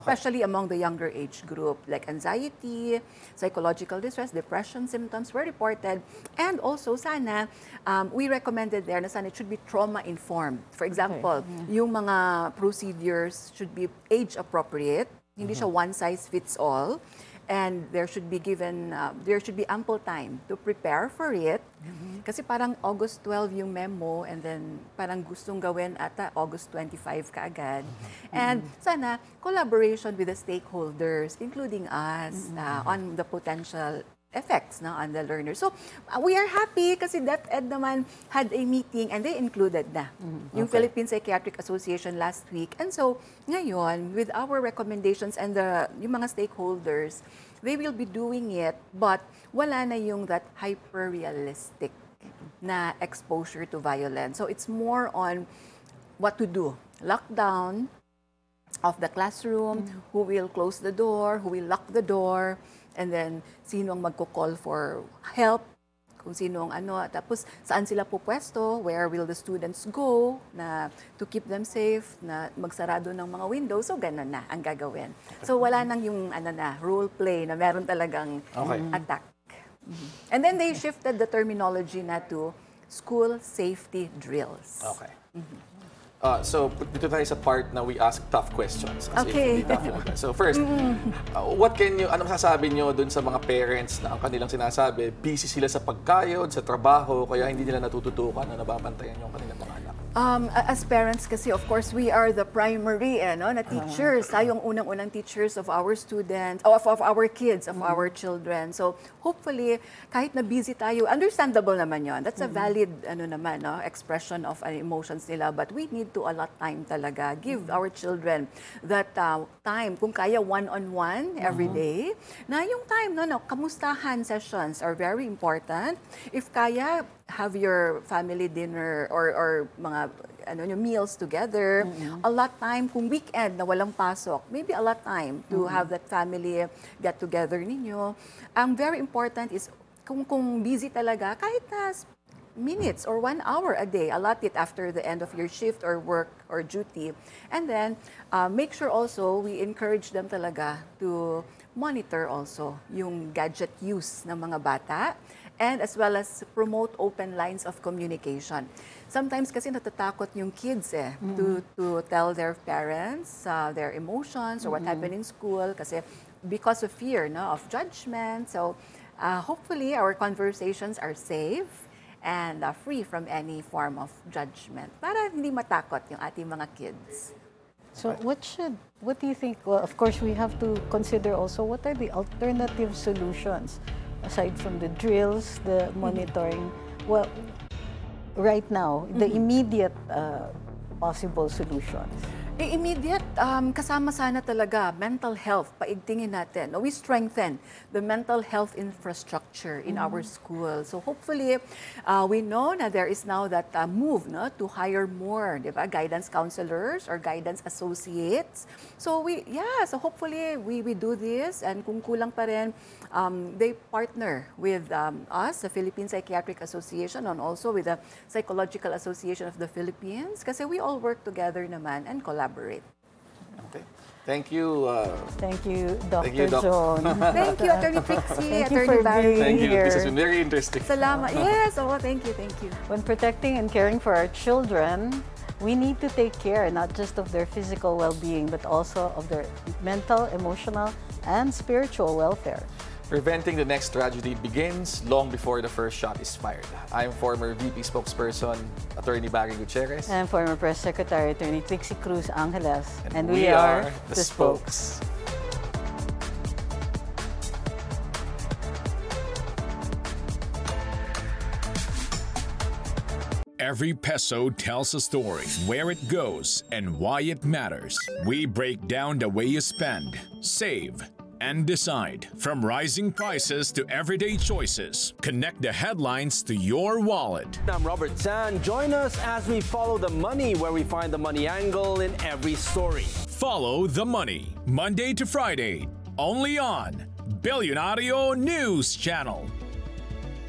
especially among the younger age group, like anxiety, psychological distress, depression symptoms were reported. And also, sana, we recommended there na sana it should be trauma-informed. For example, yung mga procedures should be age-appropriate. Hindi siya one-size-fits-all. And there should be ample time to prepare for it. Kasi parang August 12 yung memo and then parang gustong gawin ata August 25 kaagad. And sana collaboration with the stakeholders, including us, on the potential effects on the learner. So we are happy kasi DepEd naman had a meeting and they included na yung Philippine Psychiatric Association last week. And so ngayon, with our recommendations and yung mga stakeholders, they will be doing it, but wala na yung that hyper-realistic na exposure to violence. So it's more on what to do. Lockdown of the classroom, who will close the door, who will lock the door, and then sino ang magko-call for help, kung sino ang tapos saan sila pupwesto, where will the students go na to keep them safe, na magsarado ng mga windows, so ganun na ang gagawin. So wala nang yung role play na meron talagang attack. And then they shifted the terminology na to school safety drills. Okay. So, dito tayo sa part na we ask tough questions. Okay. So first, ano masasabi nyo dun sa mga parents na ang kanilang sinasabi, busy sila sa pagkayod, sa trabaho, kaya hindi nila natututukan na nababantayan yung kanilang mga anak? As parents kasi, of course, we are the primary na teachers. Tayong unang-unang teachers of our students, of our kids, of our children. So hopefully, kahit na busy tayo, understandable naman yon. That's a valid expression of emotions nila. But we need to allot time talaga. Give our children that time. Kung kaya one-on-one every day. Na yung time, kamustahan sessions are very important. If kaya, have your family dinner or mga meals together. A lot time kung weekend na walang pasok, maybe a lot time to have that family get together ninyo. Ang very important is kung busy talaga, kahit na minutes or 1 hour a day, allot it after the end of your shift or work or duty. And then make sure also we encourage them talaga to monitor also yung gadget use ng mga bata, and as well as promote open lines of communication. Sometimes kasi natatakot yung kids to tell their parents their emotions or what happened in school kasi because of fear of judgment. So hopefully our conversations are safe and free from any form of judgment para hindi matakot yung ating mga kids. So what do you think? Well, of course, we have to consider also what are the alternative solutions aside from the drills, the monitoring. Well, right now, the immediate possible solutions. Immediate, kasama sana talaga mental health, paigtingin natin. We strengthen the mental health infrastructure in our school. So hopefully, we know na there is now that move to hire more, guidance counselors or guidance associates. So so hopefully we do this, and kung kulang pa rin, they partner with us, the Philippine Psychiatric Association, and also with the Psychological Association of the Philippines, kasi we all work together naman and collaborate. Okay. Thank you. Thank you, Dr. Thank you, Doc. John. Thank you, Attorney Trixie, Thank you Attorney for Barry. being Thank you. here. This has been very interesting. Salamat. Yes, thank you. When protecting and caring for our children, we need to take care not just of their physical well-being, but also of their mental, emotional, and spiritual welfare. Preventing the next tragedy begins long before the first shot is fired. I'm former VP spokesperson, Attorney Barry Gutierrez. And former Press Secretary, Attorney Trixie Cruz Angeles. And we are the Spokes. Every peso tells a story, where it goes, and why it matters. We break down the way you spend, save, and decide. From rising prices to everyday choices, connect the headlines to your wallet. I'm Robert San. Join us as we follow the money, where we find the money angle in every story. Follow the money, Monday to Friday, only on Billionario News Channel.